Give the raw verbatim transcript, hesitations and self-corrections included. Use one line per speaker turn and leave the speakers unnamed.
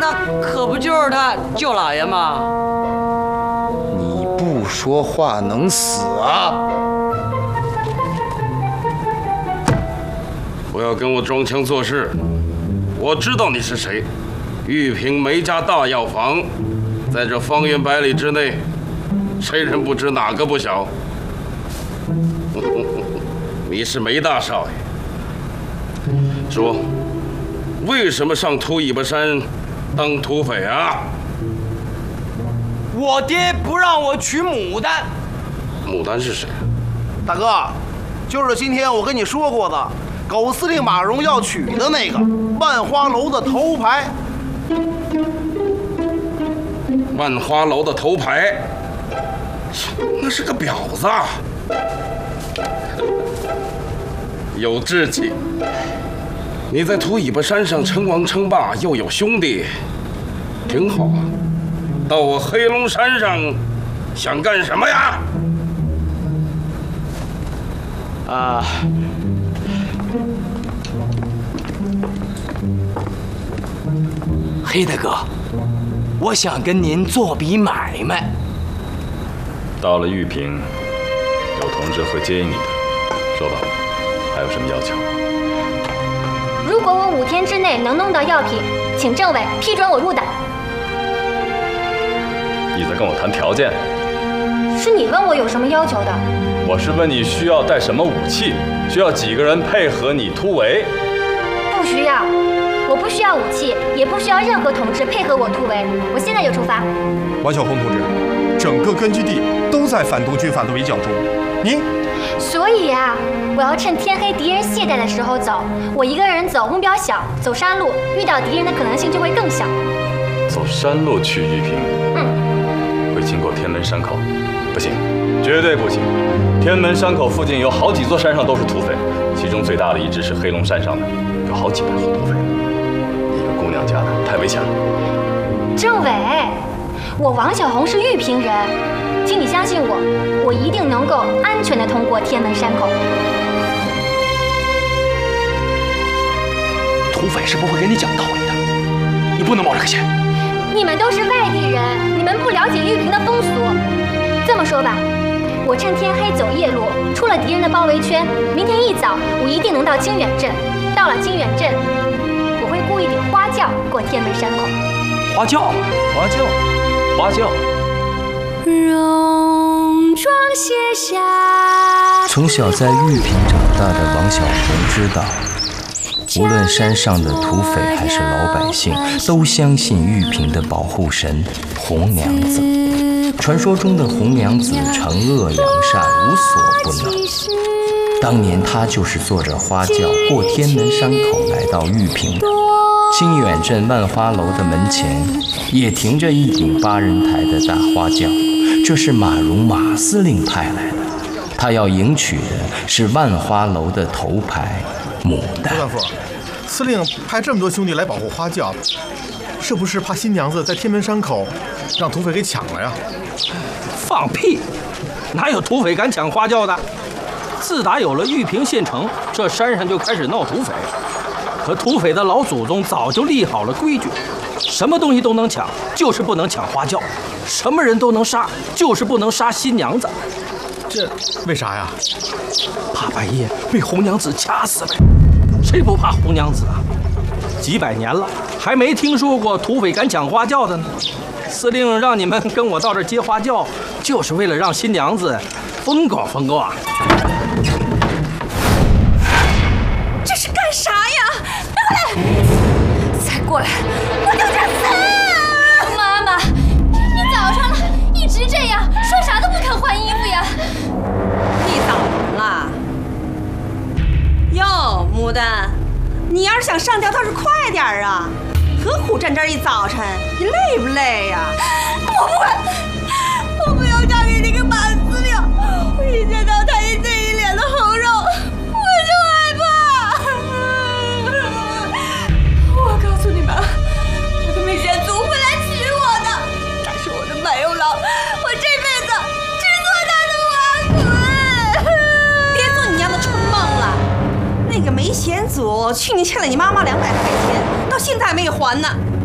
那可不就是他舅老爷吗？
你不说话能死啊！
不要跟我装腔作势，我知道你是谁。玉萍梅家大药房，在这方圆百里之内，谁人不知哪个不晓？你是梅大少爷，说，为什么上秃尾巴山当土匪啊？
我爹不让我娶牡丹。
牡丹是谁？
大哥，就是今天我跟你说过的，狗司令马荣要娶的那个万花楼的头牌。
万花楼的头牌，那是个婊子，有志气。你在秃尾巴山上称王称霸，又有兄弟，挺好啊。到我黑龙山上想干什么呀？
啊，黑大哥，我想跟您做笔买卖。
到了玉萍，有同志会接应你的。说吧，还有什么要求？
如果我五天之内能弄到药品，请政委批准我入党。
你在跟我谈条件？
是你问我有什么要求的？
我是问你需要带什么武器，需要几个人配合你突围？
不需要，我不需要武器，也不需要任何同志配合我突围。我现在就出发。
王小红同志，整个根据地都在反动军阀的围剿中，您……
所以啊，我要趁天黑敌人懈怠的时候走。我一个人走，目标小，走山路遇到敌人的可能性就会更小。
走山路去玉萍，
嗯，
会经过天门山口，不行，绝对不行。天门山口附近有好几座山上都是土匪，其中最大的一支是黑龙山上的，有好几百户土匪。一个姑娘家的，太危险了。
政委，我王小红是玉萍人，请你相信我，我一定能够安全地通过天门山口。
土匪是不会跟你讲道理的，你不能冒这个险。
你们都是外地人，你们不了解玉萍的风俗。这么说吧，我趁天黑走夜路，出了敌人的包围圈，明天一早我一定能到金远镇。到了金远镇，我会雇一顶花轿过天门山口。
花轿，
花轿，花轿。
戎装卸下。
从小在玉萍长大的王小红知道，无论山上的土匪还是老百姓，都相信玉萍的保护神红娘子。传说中的红娘子惩恶扬善，无所不能。当年她就是坐着花轿过天门山口来到玉萍的。金远镇万花楼的门前也停着一顶八人抬的大花轿，这是马荣马司令派来的。他要迎娶的是万花楼的头牌牡丹。
刘大夫，司令派这么多兄弟来保护花轿，是不是怕新娘子在天门山口让土匪给抢了呀？
放屁！哪有土匪敢抢花轿的？自打有了玉萍县城，这山上就开始闹土匪。可土匪的老祖宗早就立好了规矩，什么东西都能抢，就是不能抢花轿；什么人都能杀，就是不能杀新娘子。
这为啥呀？
怕半夜被红娘子掐死呗。谁不怕红娘子啊？几百年了，还没听说过土匪敢抢花轿的呢。司令让你们跟我到这儿接花轿，就是为了让新娘子风光风光。
这是干啥呀？拿来！再过来，我就想死！妈妈，你早上了，一直这样，说啥都不肯换衣服呀。
你怎么了？哟，牡丹，你要是想上吊，倒是快点啊！何苦站这儿一早晨？你累不累呀？
我不管，我不要嫁给那个马司令！我一见到他一这一脸的红肉，我就害怕。我告诉你们，我的梅先祖会来娶我的，他是我的满友郎，我这辈子只做他的王子。
别做你娘的春梦了。那个梅贤祖去年欠了你妈妈两百块钱，到现在还没有还呢。